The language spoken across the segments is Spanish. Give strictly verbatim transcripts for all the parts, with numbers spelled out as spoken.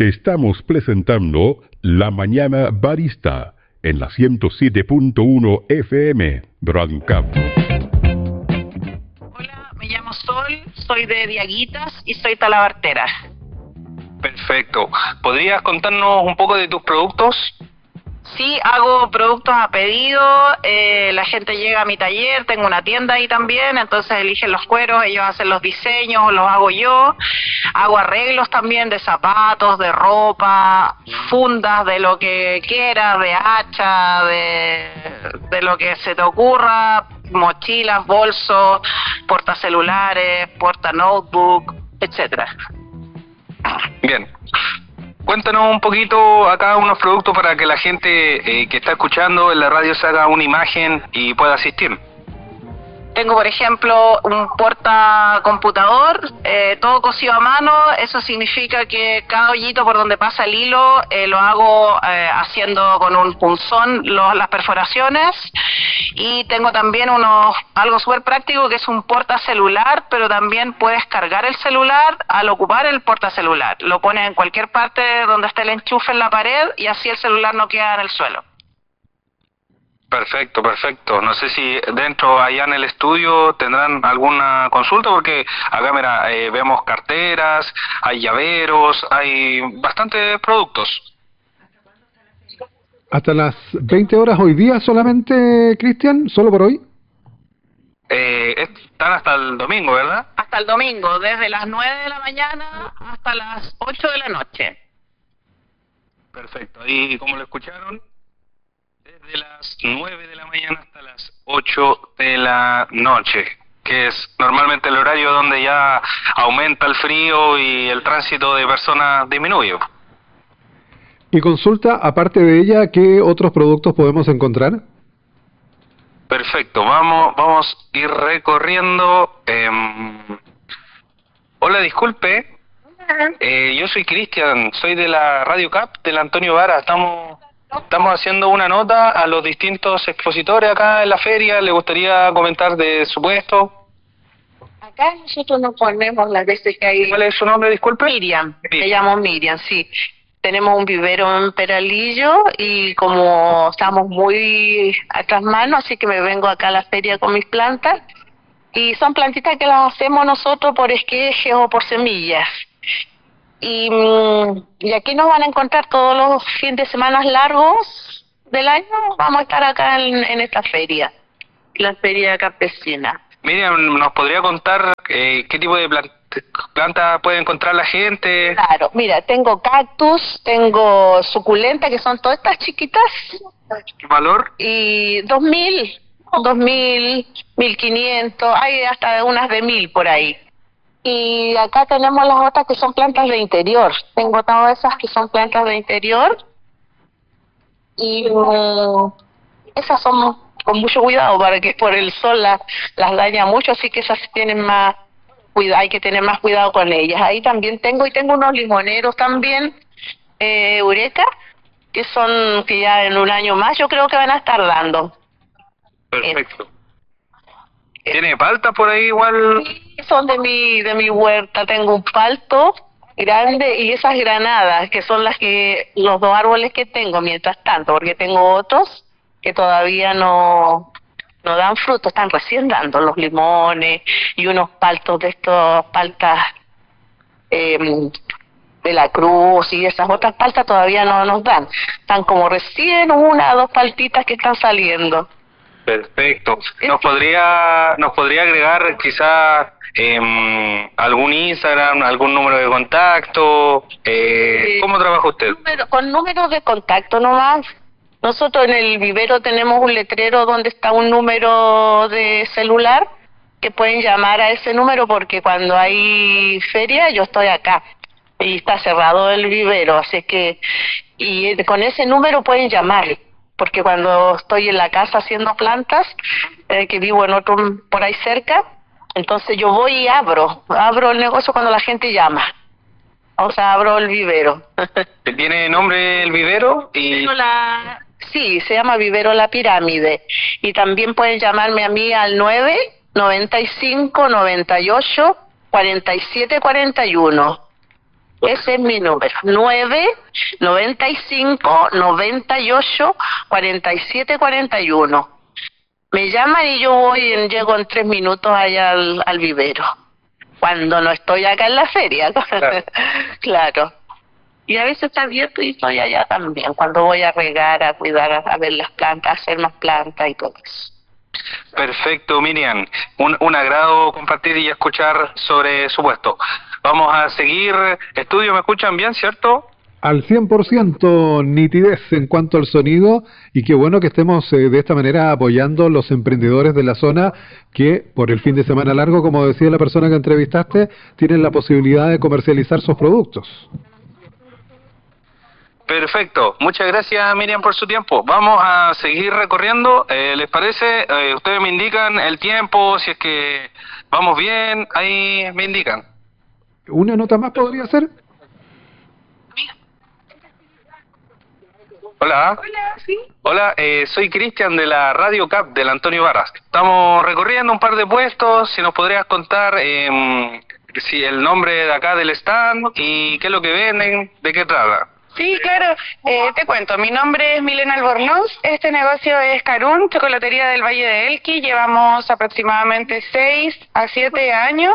Te estamos presentando La Mañana Barista en la ciento siete punto uno F M Broadcast. Hola, me llamo Sol, soy de Diaguitas y soy talabartera. Perfecto. ¿Podrías contarnos un poco de tus productos? Sí, hago productos a pedido, eh, la gente llega a mi taller, tengo una tienda ahí también, entonces eligen los cueros, ellos hacen los diseños, los hago yo, hago arreglos también de zapatos, de ropa, fundas, de lo que quieras, de hacha, de, de lo que se te ocurra, mochilas, bolsos, portacelulares, porta notebook, etcétera. Bien. Cuéntanos un poquito acá unos productos para que la gente eh, que está escuchando en la radio se haga una imagen y pueda asistir. Tengo, por ejemplo, un portacomputador, eh, todo cosido a mano. Eso significa que cada hoyito por donde pasa el hilo eh, lo hago eh, haciendo con un punzón los, las perforaciones. Y tengo también unos algo súper práctico que es un portacelular, pero también puedes cargar el celular al ocupar el portacelular. Lo pones en cualquier parte donde esté el enchufe en la pared y así el celular no queda en el suelo. Perfecto, perfecto. No sé si dentro, allá en el estudio, tendrán alguna consulta, porque acá, mira, eh, vemos carteras, hay llaveros, hay bastantes productos. ¿Hasta las veinte horas hoy día solamente, Cristian? ¿Solo por hoy? Eh, están hasta el domingo, ¿verdad? Hasta el domingo, desde las nueve de la mañana hasta las ocho de la noche. Perfecto. Y como lo escucharon, desde las nueve de la mañana hasta las ocho de la noche, que es normalmente el horario donde ya aumenta el frío y el tránsito de personas disminuye. Y consulta, aparte de ella, ¿qué otros productos podemos encontrar? Perfecto, vamos vamos a ir recorriendo. Eh... Hola, disculpe. Eh, yo soy Cristian, soy de la Radio Cap, del Antonio Vara. Estamos... Estamos haciendo una nota a los distintos expositores acá en la feria. ¿Le gustaría comentar de su puesto? Acá nosotros nos ponemos las veces que hay... ¿Cuál es su nombre, disculpe? Miriam, me llamo Miriam, sí. Tenemos un vivero en Peralillo y como estamos muy atrás mano, así que me vengo acá a la feria con mis plantas. Y son plantitas que las hacemos nosotros por esquejes o por semillas. Y, y aquí nos van a encontrar todos los fines de semana largos del año. Vamos a estar acá en, en esta feria, la feria campesina. Miriam, ¿nos podría contar eh, qué tipo de planta, planta puede encontrar la gente? Claro, mira, tengo cactus, tengo suculenta, que son todas estas chiquitas. ¿Qué valor? Y dos mil, dos mil, mil quinientos, hay hasta unas de mil por ahí. Y acá tenemos las otras que son plantas de interior. Tengo todas esas que son plantas de interior. Y um, esas son con mucho cuidado, para que por el sol la, las daña mucho, así que esas tienen más cuidado, hay que tener más cuidado con ellas. Ahí también tengo, y tengo unos limoneros también, eh, Eureka, que son, que ya en un año más yo creo que van a estar dando. Perfecto. ¿Tiene palta por ahí igual? Sí, son de mi de mi huerta. Tengo un palto grande y esas granadas, que son las que los dos árboles que tengo mientras tanto, porque tengo otros que todavía no no dan fruto, están recién dando los limones y unos paltos de estos paltas eh, de la Cruz, y esas otras paltas todavía no nos dan. Están como recién una o dos paltitas que están saliendo. Perfecto. ¿Nos podría nos podría agregar quizás eh, algún Instagram, algún número de contacto? Eh, ¿Cómo trabaja usted? Número, con números de contacto nomás. Nosotros en el vivero tenemos un letrero donde está un número de celular que pueden llamar a ese número, porque cuando hay feria yo estoy acá y está cerrado el vivero, así que y con ese número pueden llamar. Porque cuando estoy en la casa haciendo plantas, eh, que vivo en otro por ahí cerca, entonces yo voy y abro, abro el negocio cuando la gente llama. O sea, abro el vivero. ¿Tiene nombre el vivero? Y La, sí, se llama Vivero La Pirámide. Y también pueden llamarme a mí al nueve noventa y cinco noventa y ocho cuarenta y siete cuarenta y uno. Ese es mi número, nueve noventa y cinco noventa y ocho cuarenta y siete cuarenta y uno. Me llaman y yo voy en, llego en tres minutos allá al, al vivero, cuando no estoy acá en la feria. Claro. Claro. Y a veces está abierto y estoy allá también, cuando voy a regar, a cuidar, a, a ver las plantas, a hacer más plantas y todo eso. Perfecto, Miriam. Un, un agrado compartir y escuchar sobre su puesto. Vamos a seguir. Estudio, ¿me escuchan bien, cierto? Al cien por ciento nitidez en cuanto al sonido, y qué bueno que estemos eh, de esta manera apoyando los emprendedores de la zona que por el fin de semana largo, como decía la persona que entrevistaste, tienen la posibilidad de comercializar sus productos. Perfecto, muchas gracias, Miriam, por su tiempo. Vamos a seguir recorriendo, eh, ¿les parece? Eh, ustedes me indican el tiempo, si es que vamos bien, ahí me indican. ¿Una nota más podría ser? Hola. Hola, sí. Hola, eh, soy Cristian de la Radio C A P, del Antonio Varas. Estamos recorriendo un par de puestos, si nos podrías contar eh, si el nombre de acá del stand y qué es lo que venden, de qué trata. Sí, claro. Eh, te cuento, mi nombre es Milena Albornoz. Este negocio es Carún, Chocolatería del Valle de Elqui. Llevamos aproximadamente seis a siete años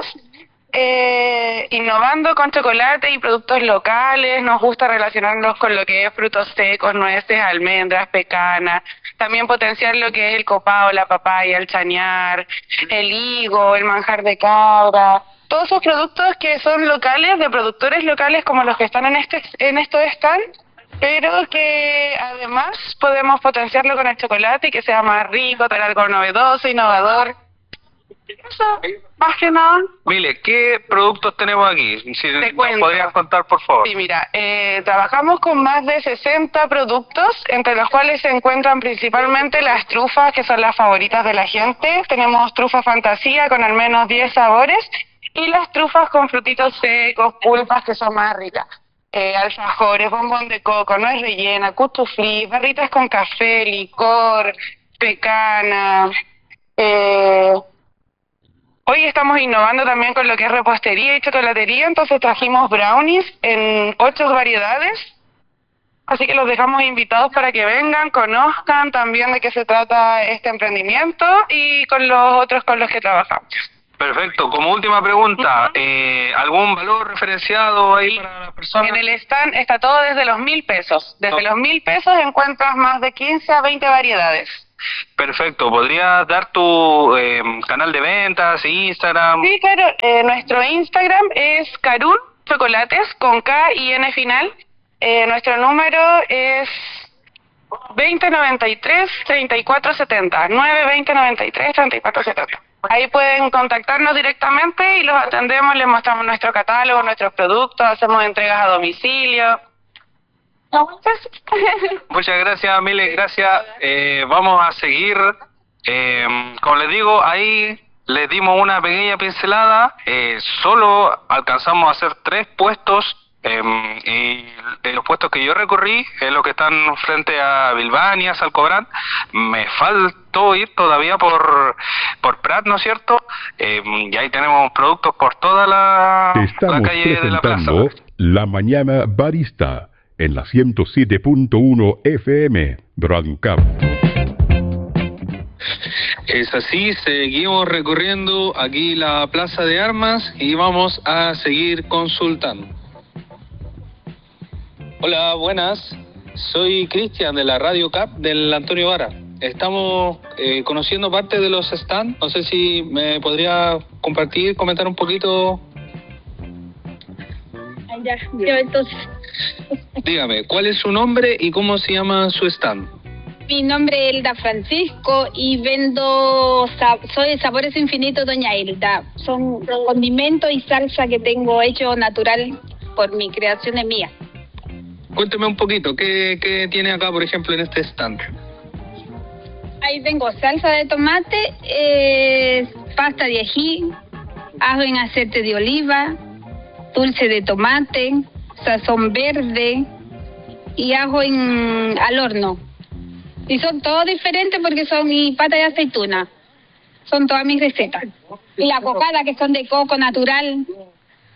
eh, innovando con chocolate y productos locales. Nos gusta relacionarnos con lo que es frutos secos, nueces, almendras, pecanas. También potenciar lo que es el copao, la papaya, el chañar, el higo, el manjar de cabra. Todos esos productos que son locales, de productores locales como los que están en este en estos stand, pero que además podemos potenciarlo con el chocolate y que sea más rico, tener algo novedoso, innovador. Eso, más que nada. Mile, ¿qué productos tenemos aquí? Si Te nos cuento. podrías contar, por favor. Sí, mira, eh, trabajamos con más de sesenta productos, entre los cuales se encuentran principalmente las trufas, que son las favoritas de la gente. Tenemos trufa fantasía con al menos diez sabores, y las trufas con frutitos secos, pulpas, que son más ricas. Eh, alfajores, bombón de coco, nuez rellena, cutuflí, barritas con café, licor, pecana. Eh, hoy estamos innovando también con lo que es repostería y chocolatería, entonces trajimos brownies en ocho variedades. Así que los dejamos invitados para que vengan, conozcan también de qué se trata este emprendimiento y con los otros con los que trabajamos. Perfecto. Como última pregunta, eh, ¿algún valor referenciado ahí para la persona? En el stand está todo desde los mil pesos. Desde los mil pesos encuentras más de quince a veinte variedades. Perfecto. ¿Podrías dar tu eh, canal de ventas, Instagram? Sí, claro. Eh, nuestro Instagram es Carún Chocolates con K y N final. Eh, nuestro número es veinte noventa y tres treinta y cuatro setenta. nueve veinte noventa y tres treinta y cuatro setenta. Ahí pueden contactarnos directamente y los atendemos, les mostramos nuestro catálogo, nuestros productos, hacemos entregas a domicilio. Muchas gracias, Mile, gracias. Eh, vamos a seguir. Eh, como les digo, ahí les dimos una pequeña pincelada. Eh, solo alcanzamos a hacer tres puestos. Eh, y los puestos que yo recorrí, eh, los que están frente a Bilbania, Salcobrán, me faltó ir todavía por por Prat, ¿no es cierto? Eh, y ahí tenemos productos por toda la, Estamos la calle de la plaza. presentando La Mañana Barista en la ciento siete punto uno F M, Radio C A P. Es así, seguimos recorriendo aquí la Plaza de Armas y vamos a seguir consultando. Hola, buenas. Soy Cristian de la Radio C A P del Antonio Vara. Estamos eh, conociendo parte de los stands. No sé si me podría compartir, comentar un poquito. Ya, yo entonces. Dígame, ¿cuál es su nombre y cómo se llama su stand? Mi nombre es Elda Francisco y vendo, sa- soy de Sabores Infinitos Doña Elda. Son condimentos y salsa que tengo hecho natural por mi creación mía. Cuénteme un poquito, ¿qué, qué tiene acá, por ejemplo, en este stand? Ahí tengo salsa de tomate, eh, pasta de ají, ajo en aceite de oliva, dulce de tomate, sazón verde y ajo en al horno. Y son todos diferentes porque son y pata de aceituna. Son todas mis recetas. Y la cocada que son de coco natural.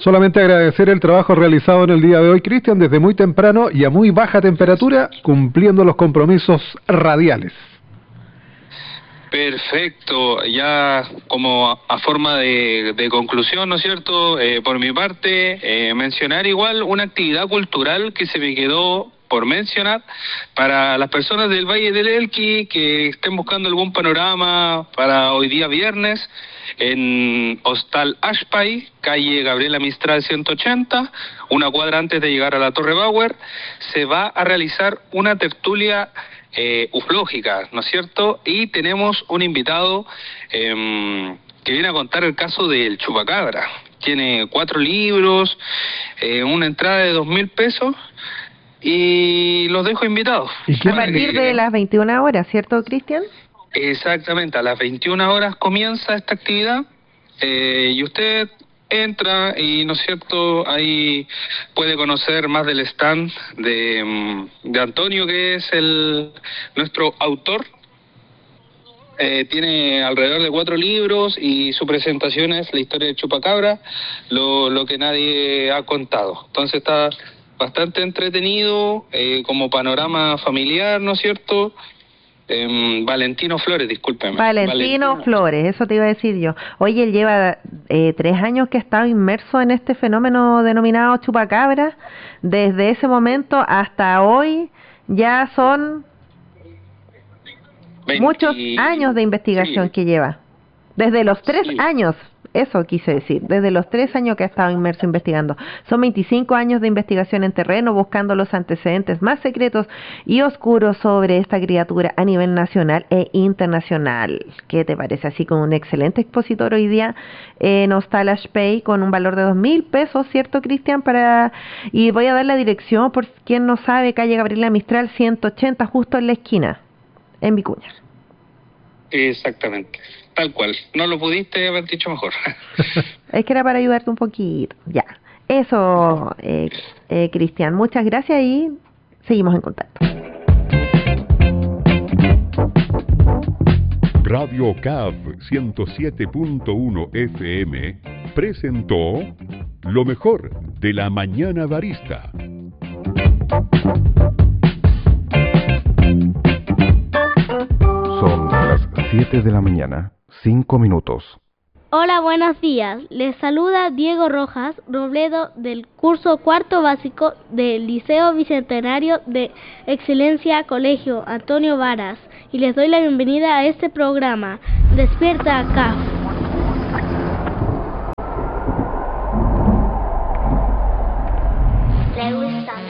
Solamente agradecer el trabajo realizado en el día de hoy, Cristian, desde muy temprano y a muy baja temperatura, cumpliendo los compromisos radiales. Perfecto, ya como a, a forma de, de conclusión, ¿no es cierto? Eh, por mi parte, eh, mencionar igual una actividad cultural que se me quedó por mencionar para las personas del Valle del Elqui que estén buscando algún panorama para hoy día viernes. En Hostal Ashpay, calle Gabriela Mistral ciento ochenta, una cuadra antes de llegar a la Torre Bauer, se va a realizar una tertulia eh, uflógica, ¿no es cierto? Y tenemos un invitado eh, que viene a contar el caso del chupacabra. Tiene cuatro libros, eh, una entrada de dos mil pesos y los dejo invitados. A partir de las veintiuna horas, ¿cierto, Cristian? Exactamente, a las veintiuna horas comienza esta actividad eh, y usted entra y, ¿no es cierto?, ahí puede conocer más del stand de, de Antonio, que es el nuestro autor. Eh, tiene alrededor de cuatro libros y su presentación es la historia del chupacabra, lo, lo que nadie ha contado. Entonces está bastante entretenido, eh, como panorama familiar, ¿no es cierto?, Eh, Valentino Flores, discúlpeme. Valentino, Valentino Flores, eso te iba a decir yo. Oye, él lleva eh, tres años que ha estado inmerso en este fenómeno denominado chupacabra. Desde ese momento hasta hoy ya son veinte muchos años de investigación, sí, que lleva. Desde los tres sí. años, eso quise decir, desde los tres años que ha estado inmerso investigando. Son veinticinco años de investigación en terreno, buscando los antecedentes más secretos y oscuros sobre esta criatura a nivel nacional e internacional. ¿Qué te parece? Así como un excelente expositor hoy día en Hostal Ashpay con un valor de dos mil pesos, ¿cierto, Cristian? Para... Y voy a dar la dirección, por quien no sabe, calle Gabriela Mistral ciento ochenta, justo en la esquina, en Vicuña. Exactamente. Tal cual. No lo pudiste haber dicho mejor. Es que era para ayudarte un poquito. Ya. Eso, eh, eh, Cristian. Muchas gracias y seguimos en contacto. Radio C A V ciento siete punto uno F M presentó lo mejor de la mañana barista. Son las siete de la mañana. Cinco minutos. Hola, buenos días. Les saluda Diego Rojas Robledo del curso cuarto básico del Liceo Bicentenario de Excelencia Colegio Antonio Varas y les doy la bienvenida a este programa Despierta C A V.